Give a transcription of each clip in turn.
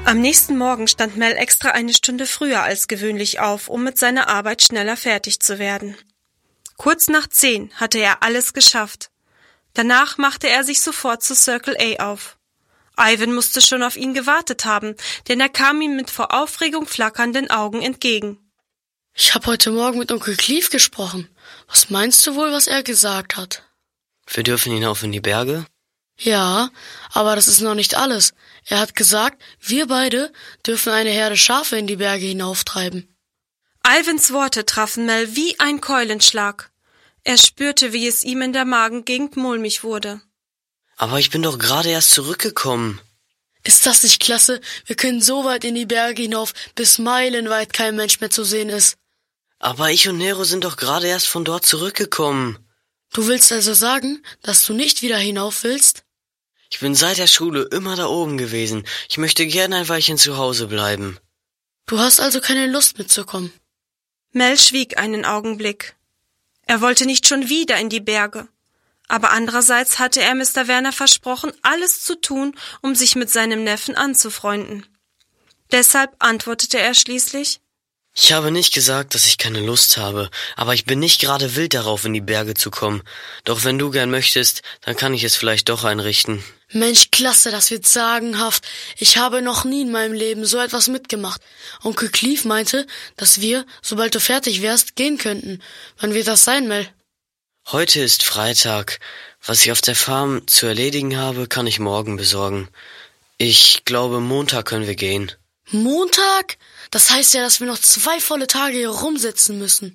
Am nächsten Morgen stand Mel extra eine Stunde früher als gewöhnlich auf, um mit seiner Arbeit schneller fertig zu werden. Kurz nach 10 hatte er alles geschafft. Danach machte er sich sofort zu Circle A auf. Ivan musste schon auf ihn gewartet haben, denn er kam ihm mit vor Aufregung flackernden Augen entgegen. Ich habe heute Morgen mit Onkel Clive gesprochen. Was meinst du wohl, was er gesagt hat? Wir dürfen hinauf in die Berge? Ja, aber das ist noch nicht alles. Er hat gesagt, wir beide dürfen eine Herde Schafe in die Berge hinauftreiben. Ivans Worte trafen Mel wie ein Keulenschlag. Er spürte, wie es ihm in der Magengegend mulmig wurde. Aber ich bin doch gerade erst zurückgekommen. Ist das nicht klasse? Wir können so weit in die Berge hinauf, bis meilenweit kein Mensch mehr zu sehen ist. Aber ich und Nero sind doch gerade erst von dort zurückgekommen. Du willst also sagen, dass du nicht wieder hinauf willst? Ich bin seit der Schule immer da oben gewesen. Ich möchte gerne ein Weilchen zu Hause bleiben. Du hast also keine Lust mitzukommen? Mel schwieg einen Augenblick. Er wollte nicht schon wieder in die Berge. Aber andererseits hatte er Mr. Werner versprochen, alles zu tun, um sich mit seinem Neffen anzufreunden. Deshalb antwortete er schließlich: Ich habe nicht gesagt, dass ich keine Lust habe, aber ich bin nicht gerade wild darauf, in die Berge zu kommen. Doch wenn du gern möchtest, dann kann ich es vielleicht doch einrichten. Mensch, klasse, das wird sagenhaft. Ich habe noch nie in meinem Leben so etwas mitgemacht. Onkel Clive meinte, dass wir, sobald du fertig wärst, gehen könnten. Wann wird das sein, Mel? Heute ist Freitag. Was ich auf der Farm zu erledigen habe, kann ich morgen besorgen. Ich glaube, Montag können wir gehen. Montag? Das heißt ja, dass wir noch 2 volle Tage hier rumsitzen müssen.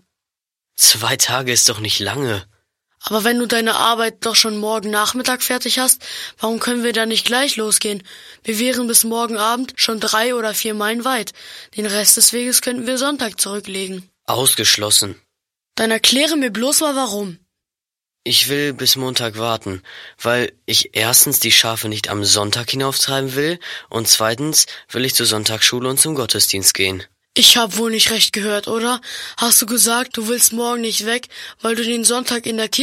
2 Tage ist doch nicht lange. Aber wenn du deine Arbeit doch schon morgen Nachmittag fertig hast, warum können wir dann nicht gleich losgehen? Wir wären bis morgen Abend schon 3 oder 4 Meilen weit. Den Rest des Weges könnten wir Sonntag zurücklegen. Ausgeschlossen. Dann erkläre mir bloß mal, warum. Ich will bis Montag warten, weil ich erstens die Schafe nicht am Sonntag hinauftreiben will und zweitens will ich zur Sonntagsschule und zum Gottesdienst gehen. Ich hab wohl nicht recht gehört, oder? Hast du gesagt, du willst morgen nicht weg, weil du den Sonntag in der Kirche